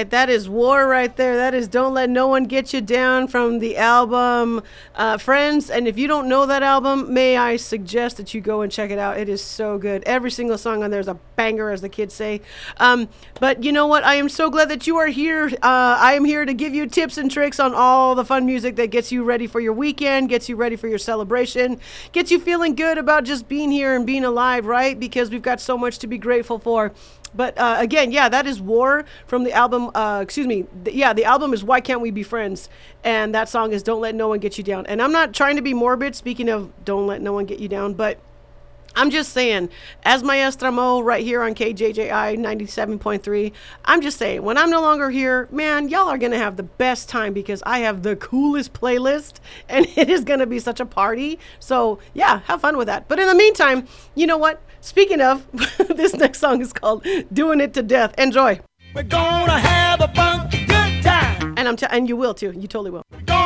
right. That is War right there. That is Don't Let No One Get You Down from the album Friends. And if you don't know that album, may I suggest that you go and check it out. It is so good. Every single song on there is a banger, as the kids say. But you know what? I am so glad that you are here. I am here to give you tips and tricks on all the fun music that gets you ready for your weekend, gets you ready for your celebration, gets you feeling good about just being here and being alive, right? Because we've got so much to be grateful for. But again, yeah, that is War from the album. The album is Why Can't We Be Friends? And that song is Don't Let No One Get You Down. And I'm not trying to be morbid, speaking of Don't Let No One Get You Down, but I'm just saying, as Maestra Mo right here on KJJI 97.3, I'm just saying, when I'm no longer here, man, y'all are going to have the best time because I have the coolest playlist and it is going to be such a party. So yeah, have fun with that. But in the meantime, you know what? Speaking of, this next song is called Doing It to Death. Enjoy. We're gonna have a funky good time. And you will too. You totally will.